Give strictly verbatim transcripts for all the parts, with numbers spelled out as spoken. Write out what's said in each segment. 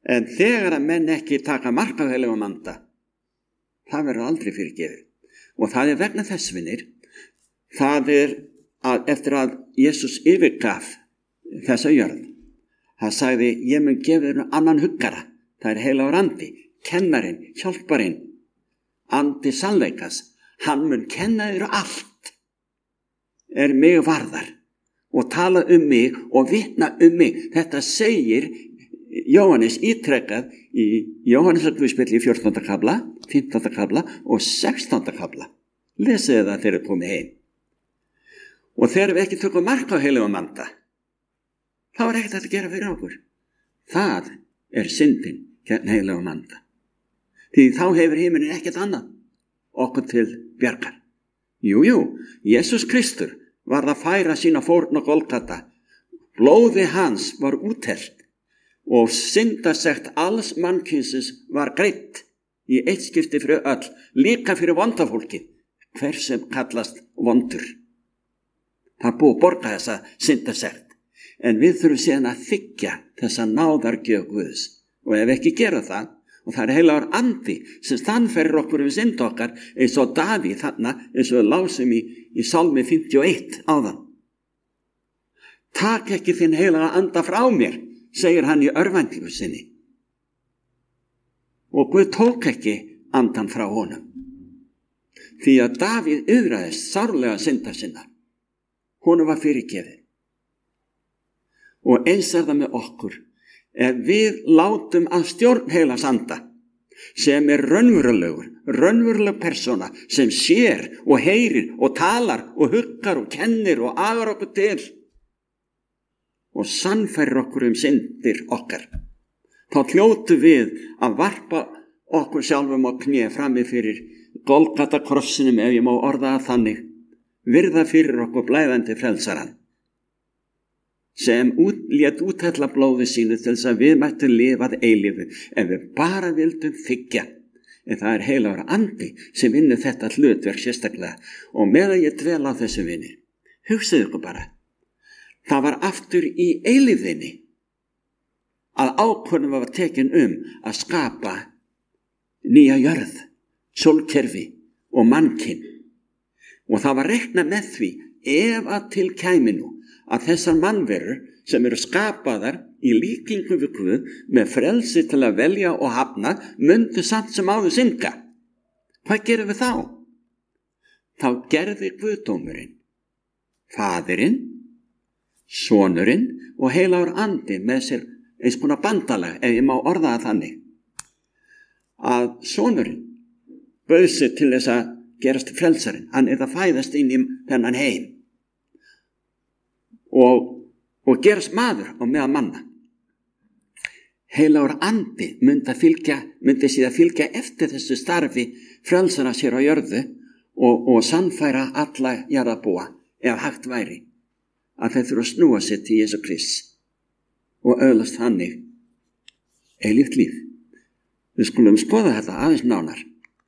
En þegar að menn ekki taka mark á heilagum anda, það verður aldrei fyrirgefið. Og það er vegna þess, vinir, það er að eftir að Jesús yfirgaf þessa jörð, það sagði, ég mun gefa þér annan huggara, það er heilagur andi, kennarinn, hjálparinn, andi sannleikas, hann mun kenna þér allt, er mig varðar og tala um mig og vitna um mig. Þetta segir Jóhannes ítrekkað í Jóhannesarguðspjalli í fjórtánda kafla, fimmtánda kafla og sextánda kafla. Lesið það þegar þið komið heim. Og þegar við ekki tökum mark á heilagum anda, þá er ekkert að gera fyrir okkur. Það er syndin gegn heilagum anda. Því þá hefur himinin ekkert annað okkur til bjargar. Jú, jú, Jesús Kristur var að færa sína fórn á Golgata. Blóði hans var úthellt og syndasekt alls mannkynsins var greitt í eitt skipti fyrir öll, líka fyrir vondafólkið, hver sem kallast vondur. Það er búið að borga þessa syndasekt, en við þurfum síðan að þiggja þessa náðargjöf Guðs, og ef ekki gera það, og það er heilagur andi sem sannfærir okkur um synd okkar, eins og Davíð þarna, eins og við lásum í, í Salmi fimmtíu og eitt áðan. Tak ekki þinn heilaga anda frá mér, segir hann í örvæntingu sinni. Og Guð tók ekki andan frá honum. Því að Davíð yfirraðist sárlega syndar sinnar. Honum var fyrirgefið. Og eins er það með okkur. Ef við látum að stjórn heilags anda, sem er raunverulegur, raunveruleg persóna, sem sér og heyrir og talar og huggar og kennir og agar okkur til og sannfærir okkur um syndir okkar, þá hljótu við að varpa okkur sjálfum á kné frammi fyrir Golgata krossinum, ef ég má orða það þannig, virða fyrir okkur blæðandi frelsaran, sem út, lét úthella blóði sínu til þess að við mættum lifað eilífu, ef við bara vildum þiggja. En það er heilagur andi sem vinnur þetta hlutverk sérstaklega. Og meðan ég dvel á þessu vinir, hugsaðu ykkur bara, það var aftur í eilífðinni að ákvörðun var tekin um að skapa nýja jörð, sólkerfi og mannkyn. Og það var reiknað með því, ef að til kæmi nú að þessar mannverur sem eru skapaðar í líkingu við Guð með frelsi til að velja og hafna, myndu samt sem áður synda. Hvað gerum við þá? Þá gerði Guðdómurinn, Faðirinn, Sonurinn og heilagur andi með sér eins konar bandalag, ef ég má orða það þannig, að Sonurinn bauð sig til þess að gerast frelsarinn. Hann er að fæðast inn í þennan heim og, og gerast maður á meðal manna. Heilagur andi myndi, fylgja, myndi síðan fylgja eftir þessu starfi frelsara sér á jörðu og, og sannfæra alla jarðarbúa, ef hægt væri, að þeir þurfa að snúa sér til Jesú Krist og öðlast þannig eilíft líf. Við skulum skoða þetta aðeins nánar.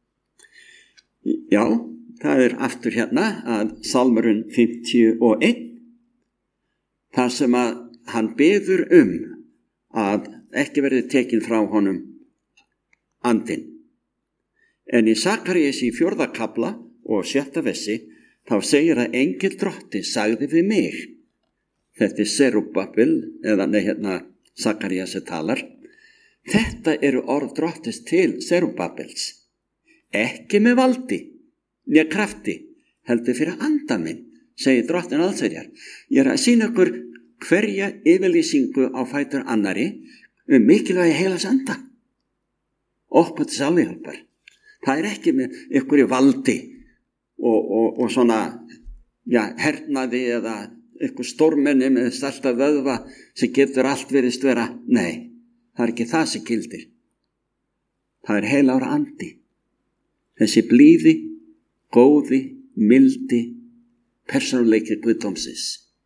Já, það er aftur hérna að Salmurinn fimmtíu og eitt, þar sem að hann biður um að ekki verði tekin frá honum andinn. En í Sakarías í fjórða kafla og sjötta versi, þá segir að engil drotti sagði við mig. Þetta er Serubabel, eða nei hérna Sakarías sem talar. Þetta eru orð drottis til Serubabels. Ekki með valdi, né krafti, heldur fyrir anda minn, segir drottin allsherjar. Ég er að sýna ykkur hverja yfirlýsingu á fætur annari um mikilvægi heilags anda. Okkur til sálihjálpar. Það er ekki með ykkur í valdi og, og, og svona, já, hernaði eða ykkur stórmenni með starta vöðva sem getur allt virðist vera. Nei, það er ekki það sem gildir. Það er heilagur andi. Þessi blíði, góði, mildi, persónuleiki Guðdómsins.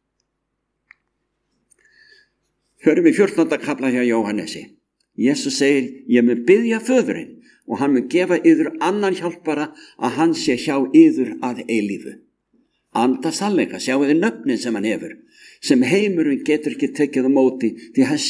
Förum við fjórtánda kafla hjá Jóhannesi. Jesús segir, ég mun biðja föðurinn og hann mun gefa yður annan hjálpara að hann sé hjá yður að eilífu. Anda sannleika, sjáu þið nöfnin sem hann hefur, sem heimurinn getur ekki tekið á móti því hann